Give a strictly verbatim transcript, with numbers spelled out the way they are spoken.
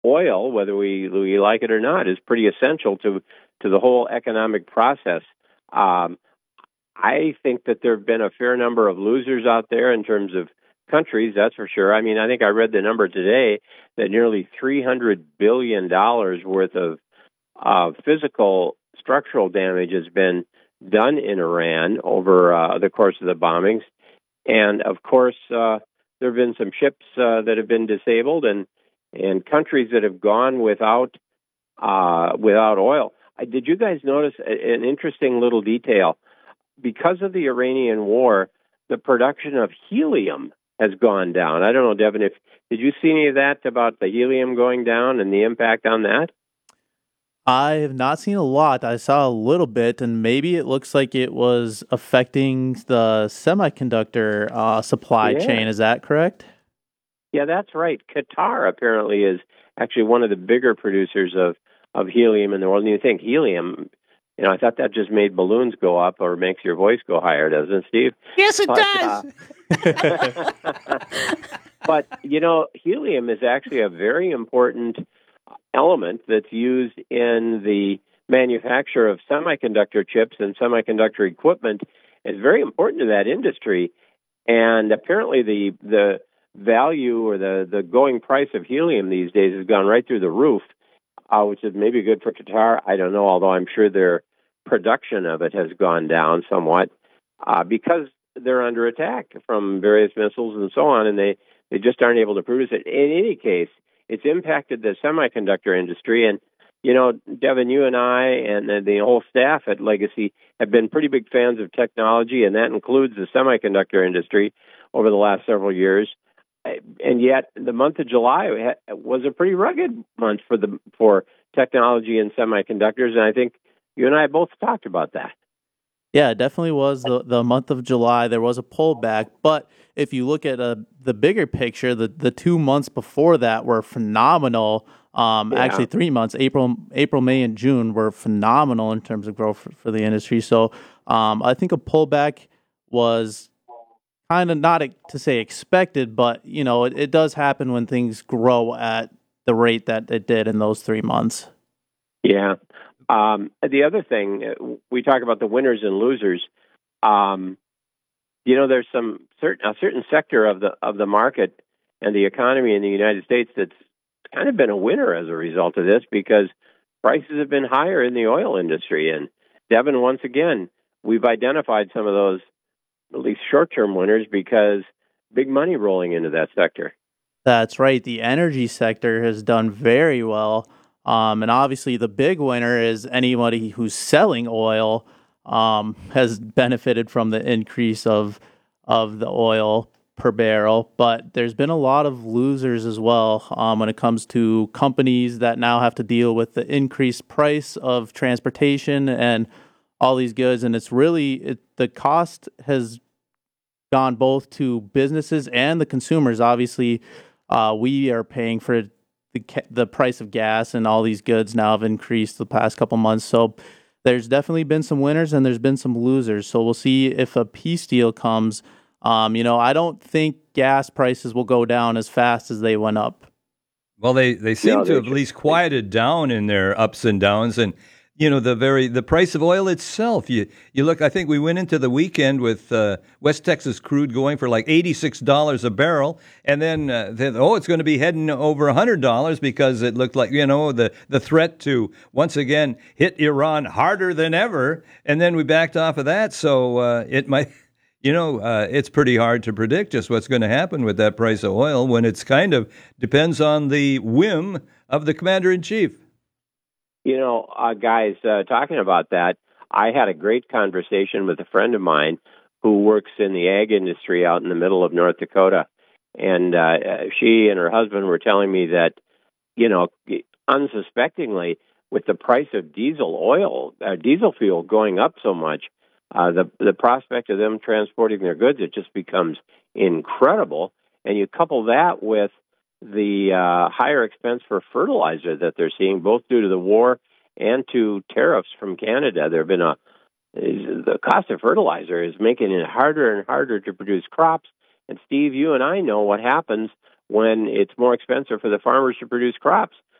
oil, whether we we like it or not, is pretty essential to to the whole economic process. Um, I think that there have been a fair number of losers out there in terms of countries, that's for sure. I mean, I think I read the number today that nearly three hundred billion dollars worth of uh, physical structural damage has been done in Iran over uh, the course of the bombings. And, of course, uh, there have been some ships uh, that have been disabled and, and countries that have gone without uh, without oil. Did you guys notice an interesting little detail? Because of the Iranian war, the production of helium has gone down. I don't know, Devin, if did you see any of that about the helium going down and the impact on that? I have not seen a lot. I saw a little bit, and maybe it looks like it was affecting the semiconductor uh, supply Yeah. chain. Is that correct? Yeah, that's right. Qatar apparently is actually one of the bigger producers of, of helium in the world. And you think helium, you know, I thought that just made balloons go up or makes your voice go higher, doesn't it, Steve? Yes, it But, does. uh, but, you know, helium is actually a very important element that's used in the manufacture of semiconductor chips and semiconductor equipment. Is very important to that industry. And apparently the the value or the, the going price of helium these days has gone right through the roof, uh, which is maybe good for Qatar. I don't know, although I'm sure their production of it has gone down somewhat uh, because they're under attack from various missiles and so on, and they, they just aren't able to produce it. In any case, it's impacted the semiconductor industry. And, you know, Devin, you and I and the, the whole staff at Legacy have been pretty big fans of technology, and that includes the semiconductor industry over the last several years. And yet the month of July was a pretty rugged month for the for technology and semiconductors. And I think you and I both talked about that. Yeah, it definitely was the, the month of July. There was a pullback, but if you look at uh, the bigger picture, the, the two months before that were phenomenal. Um, Yeah. Actually, three months, April, April, May, and June were phenomenal in terms of growth for, for the industry. So um, I think a pullback was kind of not e- to say expected, but you know it, it does happen when things grow at the rate that it did in those three months. Yeah. Um, the other thing, uh, we talk about the winners and losers. Um, you know, there's some certain a certain sector of the of the market and the economy in the United States that's kind of been a winner as a result of this because prices have been higher in the oil industry. And Devin, once again, we've identified some of those at least short-term winners because big money rolling into that sector. That's right. The energy sector has done very well. Um, and obviously, the big winner is anybody who's selling oil um, has benefited from the increase of of the oil per barrel. But there's been a lot of losers as well um, when it comes to companies that now have to deal with the increased price of transportation and all these goods. And it's really it, the cost has gone both to businesses and the consumers. Obviously, uh, we are paying for the ca- the price of gas, and all these goods now have increased the past couple months. So there's definitely been some winners and there's been some losers. So we'll see if a peace deal comes. Um, you know, I don't think gas prices will go down as fast as they went up. Well, they, they seem No, to they have at should- least quieted down in their ups and downs. And, you know, the very the price of oil itself, you you look, I think we went into the weekend with uh, West Texas crude going for like eighty-six dollars a barrel. And then, uh, then oh, it's going to be heading over one hundred dollars because it looked like, you know, the, the threat to once again hit Iran harder than ever. And then we backed off of that. So uh, it might... You know, uh, it's pretty hard to predict just what's going to happen with that price of oil when it's kind of depends on the whim of the commander-in-chief. You know, uh, guys, uh, talking about that, I had a great conversation with a friend of mine who works in the ag industry out in the middle of North Dakota. And uh, she and her husband were telling me that, you know, unsuspectingly, with the price of diesel oil, uh, diesel fuel going up so much, uh, the the prospect of them transporting their goods, it just becomes incredible. And you couple that with the uh, higher expense for fertilizer that they're seeing, both due to the war and to tariffs from Canada. There have been a the cost of fertilizer is making it harder and harder to produce crops. And Steve, you and I know what happens when it's more expensive for the farmers to produce crops.